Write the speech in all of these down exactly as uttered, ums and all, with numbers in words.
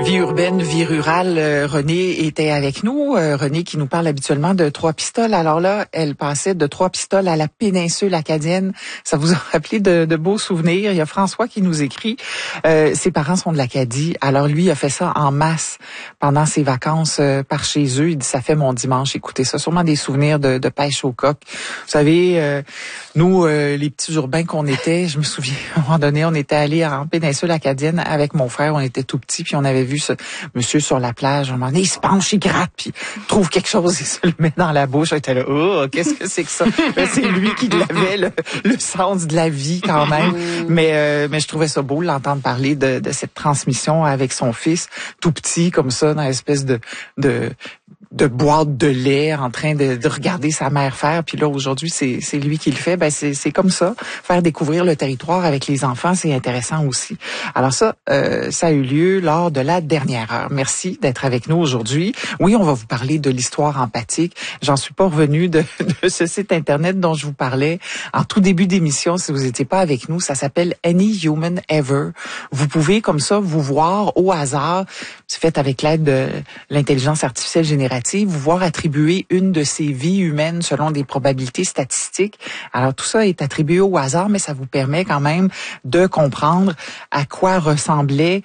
Vie urbaine, vie rurale, euh, René était avec nous. Euh, René qui nous parle habituellement de Trois-Pistoles. Alors là, elle passait de Trois-Pistoles à la péninsule acadienne. Ça vous a rappelé de, de beaux souvenirs. Il y a François qui nous écrit. Euh, ses parents sont de l'Acadie. Alors lui, il a fait ça en masse pendant ses vacances euh, par chez eux. Il dit, ça fait mon dimanche. Écoutez ça, sûrement des souvenirs de, de pêche au coq. Vous savez, euh, nous, euh, les petits urbains qu'on était, je me souviens, à un moment donné, on était allés en péninsule acadienne avec mon frère. On était tout petits, puis on avait vu ce monsieur sur la plage, à un moment donné, il se penche, il gratte, puis il trouve quelque chose, il se le met dans la bouche. J'étais là, oh, qu'est-ce que c'est que ça? Ben, c'est lui qui l'avait, le, le sens de la vie quand même. Mais euh, mais je trouvais ça beau de l'entendre parler de, de cette transmission avec son fils, tout petit comme ça, dans une espèce de de de boîte de lait, en train de, de regarder sa mère faire. Puis là, aujourd'hui, c'est c'est lui qui le fait. Ben c'est c'est comme ça. Faire découvrir le territoire avec les enfants, c'est intéressant aussi. Alors ça, euh, ça a eu lieu lors de la dernière heure. Merci d'être avec nous aujourd'hui. Oui, on va vous parler de l'histoire empathique. J'en suis pas revenue de, de ce site Internet dont je vous parlais en tout début d'émission. Si vous n'étiez pas avec nous, ça s'appelle Any Human Ever. Vous pouvez comme ça vous voir au hasard. C'est fait avec l'aide de l'intelligence artificielle générative. Vous voir attribuer une de ces vies humaines selon des probabilités statistiques. Alors tout ça est attribué au hasard, mais ça vous permet quand même de comprendre à quoi ressemblaient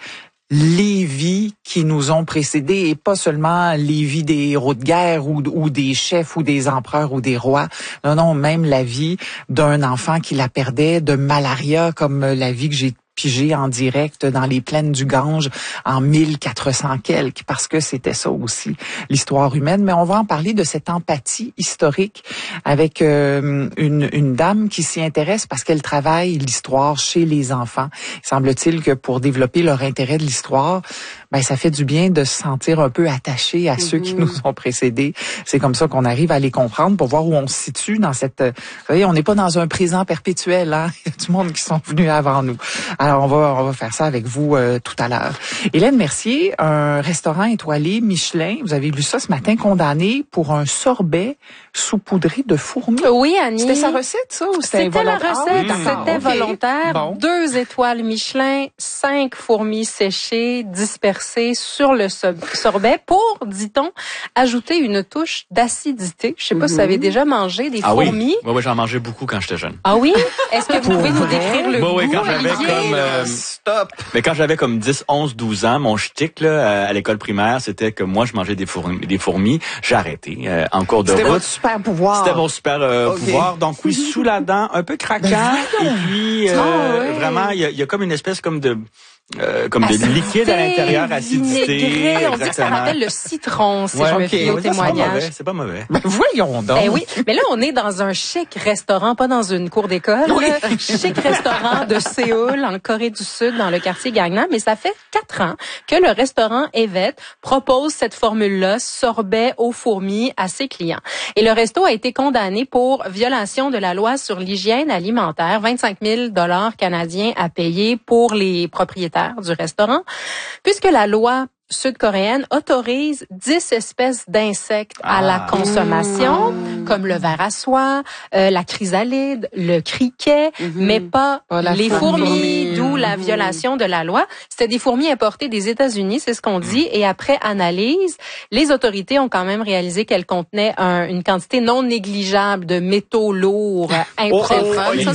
les vies qui nous ont précédés et pas seulement les vies des héros de guerre ou, ou des chefs ou des empereurs ou des rois. Non, non, même la vie d'un enfant qui la perdait de malaria comme la vie que j'ai pigé en direct dans les plaines du Gange en mille quatre cents quelques, parce que c'était ça aussi, l'histoire humaine. Mais on va en parler de cette empathie historique avec euh, une, une dame qui s'y intéresse parce qu'elle travaille l'histoire chez les enfants. Il semble-t-il que pour développer leur intérêt de l'histoire, ben ça fait du bien de se sentir un peu attaché à ceux mm-hmm. qui nous ont précédés. C'est comme ça qu'on arrive à les comprendre pour voir où on se situe dans cette... Vous voyez, on n'est pas dans un présent perpétuel, hein? Il y a du monde qui sont venus avant nous. Alors, on va, on va faire ça avec vous euh, tout à l'heure. Hélène Mercier, un restaurant étoilé Michelin, vous avez lu ça ce matin, condamné pour un sorbet saupoudré de fourmis. Oui, Annie. C'était sa recette, ça, ou c'était C'était la volontaire? recette, Ah, oui, c'était okay. volontaire. Bon. Deux étoiles Michelin, cinq fourmis séchées, dispersées sur le sorbet pour, dit-on, ajouter une touche d'acidité. Je sais pas mm-hmm. si vous avez déjà mangé des ah, fourmis. Oui, oui, j'en mangeais beaucoup quand j'étais jeune. Ah oui? Est-ce que vous pouvez nous décrire le bon, goût, oui, quand j'avais Olivier? comme euh, stop. Mais quand j'avais comme dix, onze, douze ans, mon shtick là à l'école primaire, c'était que moi je mangeais des fourmis, des fourmis, j'ai arrêté euh, en cours de route. C'était votre super pouvoir. C'était mon super euh, okay. pouvoir. Donc oui, sous la dent, un peu craquant et puis euh, oh, oui. vraiment il y a, y a comme une espèce comme de Euh, comme acidité, de liquide à l'intérieur, acidité. Vinaigré, on dit que ça rappelle le citron, si ouais, je me okay. fie au oui, témoignage. C'est pas mauvais. Ben, voyons donc. Eh oui, mais là, on est dans un chic restaurant, pas dans une cour d'école. Oui. Chic restaurant de Séoul, en Corée du Sud, dans le quartier Gangnam. Mais ça fait quatre ans que le restaurant Evet propose cette formule-là, sorbet aux fourmis, à ses clients. Et le resto a été condamné pour violation de la loi sur l'hygiène alimentaire, vingt-cinq mille dollars canadiens à payer pour les propriétaires du restaurant, puisque la loi sud-coréenne autorise dix espèces d'insectes ah. à la consommation, mmh. comme le ver à soie, euh, la chrysalide, le criquet, mmh. mais pas, pas les fourmis, fourmis d'où mmh. la violation de la loi. C'était des fourmis importées des États-Unis, c'est ce qu'on dit, et après analyse, les autorités ont quand même réalisé qu'elles contenaient un, une quantité non négligeable de métaux lourds impropres. Oh, oh, ça,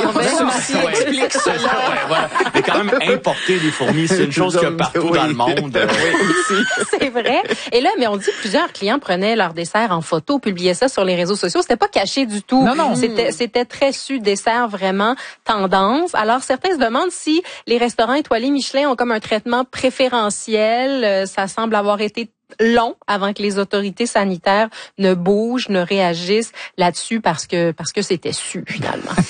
ça, ça explique cela. Ouais, voilà. Mais quand même, importer des fourmis, c'est une chose qu'il y a partout oui. dans le monde. C'est vrai. Et là, mais on dit que plusieurs clients prenaient leur dessert en photo, publiaient ça sur les réseaux sociaux. C'était pas caché du tout. Non, non. C'était, c'était très su, dessert vraiment tendance. Alors, certains se demandent si les restaurants étoilés Michelin ont comme un traitement préférentiel. Ça semble avoir été long avant que les autorités sanitaires ne bougent, ne réagissent là-dessus parce que, parce que c'était su, finalement.